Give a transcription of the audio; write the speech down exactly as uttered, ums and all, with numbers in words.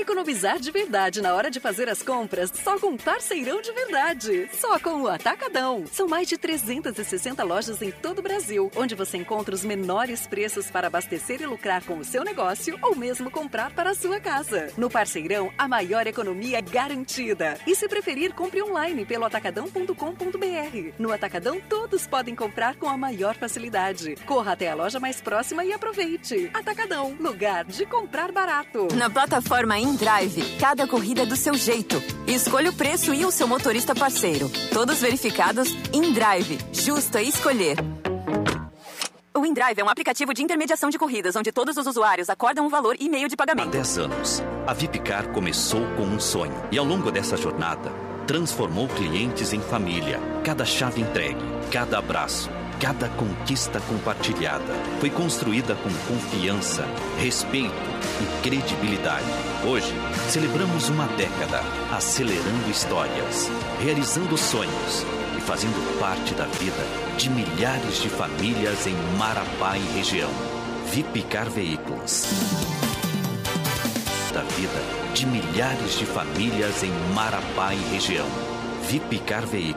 economizar de verdade na hora de fazer as compras só com Parceirão de Verdade. Só com o Atacadão. São mais de trezentas e sessenta lojas em todo o Brasil, onde você encontra os menores preços para abastecer e lucrar com o seu negócio ou mesmo comprar para a sua casa. No Parceirão, a maior economia é garantida. E se preferir, compre online pelo atacadão ponto com ponto br. No Atacadão, todos podem comprar com a maior facilidade. Corra até a loja mais próxima e aproveite. Atacadão, lugar de comprar barato. Na plataforma InDrive, cada corrida é do seu jeito. Escolha o preço e o seu motorista parceiro. Todos verificados. InDrive, justo a escolher. O InDrive é um aplicativo de intermediação de corridas, onde todos os usuários acordam um valor e meio de pagamento. Há dez anos, a Vipcar começou com um sonho. E ao longo dessa jornada, transformou clientes em família. Cada chave entregue, cada abraço, cada conquista compartilhada foi construída com confiança, respeito e credibilidade. Hoje, celebramos uma década, acelerando histórias, realizando sonhos e fazendo parte da vida de milhares de famílias em Marabá e região. Vipcar Veículos. Da vida de milhares de famílias em Marabá e região. Vipcar Veículos.